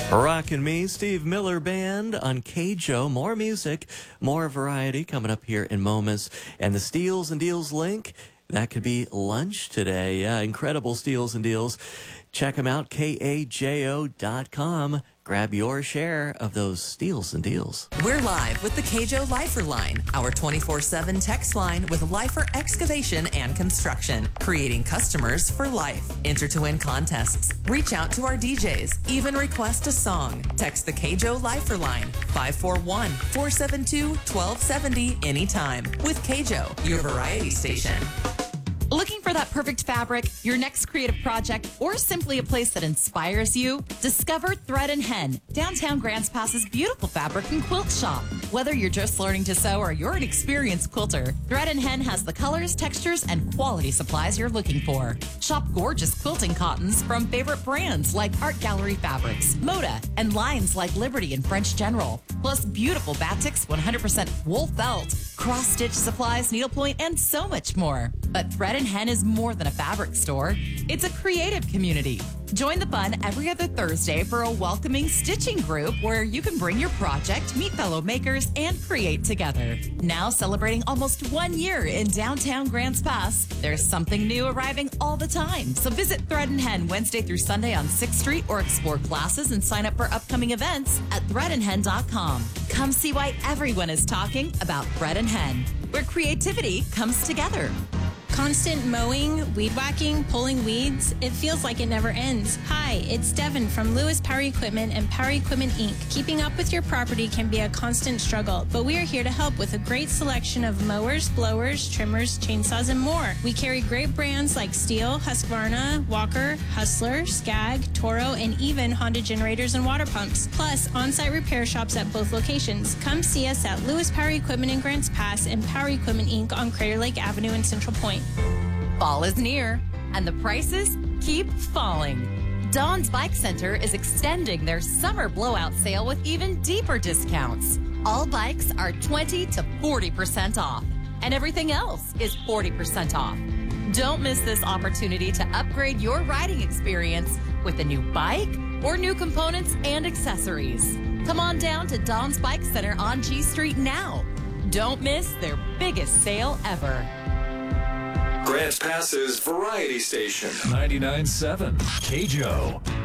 Rockin' Me, Steve Miller Band on KJO. More music, more variety coming up here in moments. And the Steals and Deals link, that could be lunch today. Yeah, incredible steals and deals. Check them out, KAJO.com. Grab your share of those steals and deals. We're live with the KJO Lifer Line, our 24/7 text line with Lifer Excavation and Construction, creating customers for life. Enter to win contests. Reach out to our DJs. Even request a song. Text the KJO Lifer Line, 541-472-1270 anytime. With KJO, your variety station. Looking for that perfect fabric, your next creative project, or simply a place that inspires you? Discover Thread and Hen, downtown Grants Pass's beautiful fabric and quilt shop. Whether you're just learning to sew or you're an experienced quilter, Thread and Hen has the colors, textures, and quality supplies you're looking for. Shop gorgeous quilting cottons from favorite brands like Art Gallery Fabrics, Moda, and lines like Liberty and French General. Plus beautiful batiks, 100% wool felt, cross-stitch supplies, needlepoint, and so much more. But Thread and Hen is more than a fabric store. It's a creative community. Join the fun every other Thursday for a welcoming stitching group where you can bring your project, meet fellow makers, and create together. Now celebrating almost 1 year in downtown Grants Pass, there's something new arriving all the time. So visit Thread and Hen Wednesday through Sunday on 6th Street or explore classes and sign up for upcoming events at threadandhen.com. Come see why everyone is talking about Thread and Hen, where creativity comes together. Constant mowing, weed whacking, pulling weeds, it feels like it never ends. Hi, it's Devin from Lewis Power Equipment and Power Equipment Inc. Keeping up with your property can be a constant struggle, but we are here to help with a great selection of mowers, blowers, trimmers, chainsaws, and more. We carry great brands like Steel, Husqvarna, Walker, Hustler, Skag, Toro, and even Honda generators and water pumps. Plus, on-site repair shops at both locations. Come see us at Lewis Power Equipment in Grants Pass and Power Equipment Inc. on Crater Lake Avenue in Central Point. Fall is near, and the prices keep falling. Dawn's Bike Center is extending their summer blowout sale with even deeper discounts. All bikes are 20 to 40% off, and everything else is 40% off. Don't miss this opportunity to upgrade your riding experience with a new bike or new components and accessories. Come on down to Dawn's Bike Center on G Street now. Don't miss their biggest sale ever. Grants Pass's variety station, 99.7 KJO.